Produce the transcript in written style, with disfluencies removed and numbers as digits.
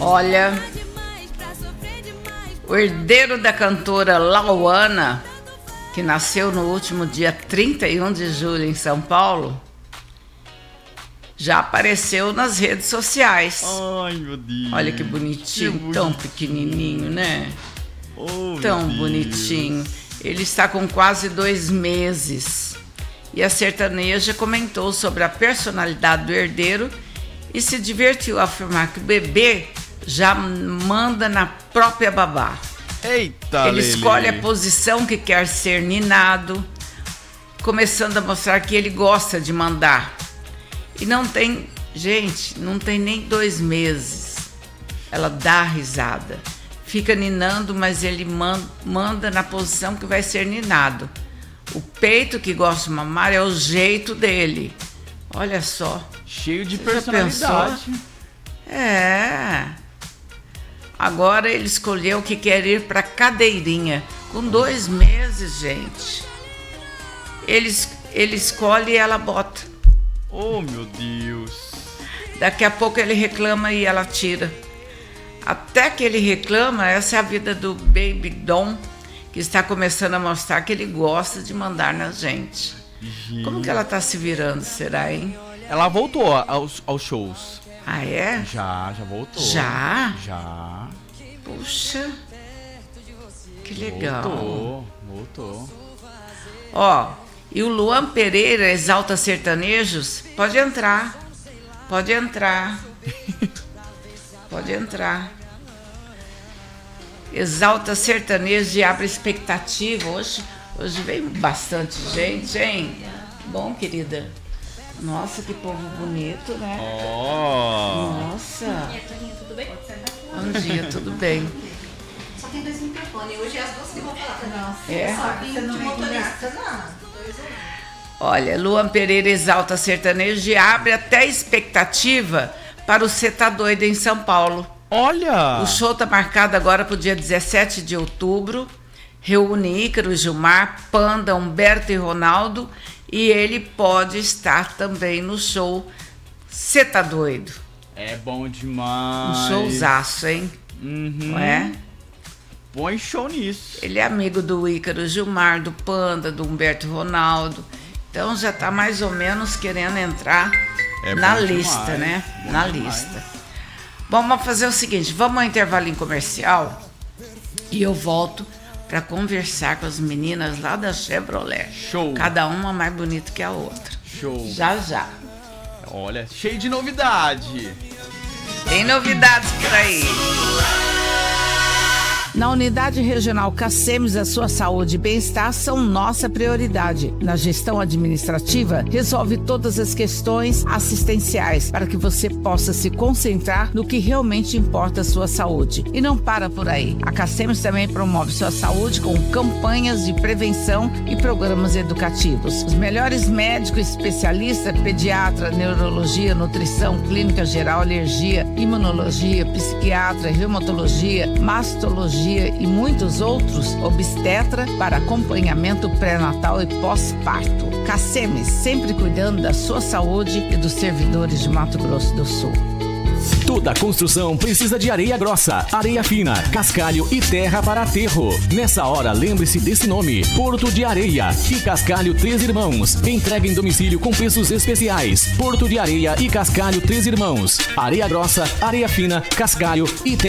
Olha, o herdeiro da cantora Lauana, que nasceu no último dia 31 de julho em São Paulo, já apareceu nas redes sociais. Ai, meu Deus. Olha que bonitinho, tão pequenininho, né? Tão bonitinho. Ele está com quase 2 meses. E a sertaneja comentou sobre a personalidade do herdeiro e se divertiu ao afirmar que o bebê já manda na própria babá. Eita, ele escolhe a posição que quer ser ninado, começando a mostrar que ele gosta de mandar. E não tem, gente, não tem nem 2 meses. Ela dá risada. Fica ninando, mas ele manda na posição que vai ser ninado. O peito que gosta de mamar é o jeito dele. Olha só. Cheio de personalidade. É. Agora ele escolheu que quer ir para cadeirinha. Com 2 meses, gente. Ele escolhe e ela bota. Oh, meu Deus. Daqui a pouco ele reclama e ela tira. Até que ele reclama, essa é a vida do Baby Dom, que está começando a mostrar que ele gosta de mandar na gente. Como que ela está se virando, será, hein? Ela voltou aos shows. Ah, é? Já voltou. Já? Já. Puxa, que legal. Voltou. Ó, e o Luan Pereira exalta sertanejos? Pode entrar. Pode entrar. Exalta sertanejos e abre expectativa. Hoje veio bastante gente, hein? Bom, querida. Nossa, que povo bonito, né? Oh. Nossa. Toninha, tudo bem? Bom dia, tudo bem? Só tem 2 microfones. Hoje é as 2 que vão falar. Não, é? Você não de motorista, não. Olha, Luan Pereira exalta sertanejo e abre até expectativa para o Cê Tá Doido em São Paulo. Olha! O show está marcado agora para o dia 17 de outubro. Reúne Ícaro, Gilmar, Panda, Humberto e Ronaldo. E ele pode estar também no show Cê Tá Doido. É bom demais. Um showzaço, hein? Não é? Põe show nisso. Ele é amigo do Ícaro, Gilmar, do Panda, do Humberto e Ronaldo. Então já está mais ou menos querendo entrar na lista, demais, né? Na lista. Bom, vamos fazer o seguinte, vamos ao intervalinho comercial e eu volto para conversar com as meninas lá da Chevrolet. Show. Cada uma mais bonita que a outra. Show. Já. Olha, cheio de novidade. Tem novidades por aí. Na Unidade Regional Cacemes, a sua saúde e bem-estar são nossa prioridade. Na gestão administrativa, resolve todas as questões assistenciais para que você possa se concentrar no que realmente importa a sua saúde. E não para por aí. A Cacemes também promove sua saúde com campanhas de prevenção e programas educativos. Os melhores médicos especialistas, pediatra, neurologia, nutrição, clínica geral, alergia, imunologia, psiquiatra, reumatologia, mastologia, e muitos outros, obstetra para acompanhamento pré-natal e pós-parto. Cacemes, sempre cuidando da sua saúde e dos servidores de Mato Grosso do Sul. Toda construção precisa de areia grossa, areia fina, cascalho e terra para aterro. Nessa hora, lembre-se desse nome: Porto de Areia e Cascalho Três Irmãos. Entrega em domicílio com preços especiais. Porto de Areia e Cascalho Três Irmãos. Areia grossa, areia fina, cascalho e terra